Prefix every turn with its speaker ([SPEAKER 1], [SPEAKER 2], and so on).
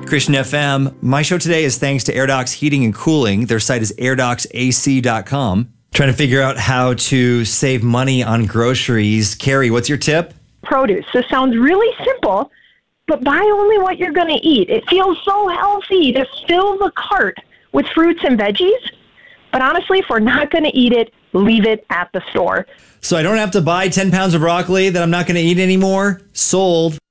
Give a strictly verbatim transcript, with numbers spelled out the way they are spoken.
[SPEAKER 1] Christian F M. My show today is thanks to AirDocs Heating and Cooling. Their site is air docs a c dot com. Trying to figure out how to save money on groceries. Carrie, what's your tip?
[SPEAKER 2] Produce. This sounds really simple, but buy only what you're going to eat. It feels so healthy to fill the cart with fruits and veggies. But honestly, if we're not going to eat it, leave it at the store.
[SPEAKER 1] So I don't have to buy ten pounds of broccoli that I'm not going to eat anymore? Sold.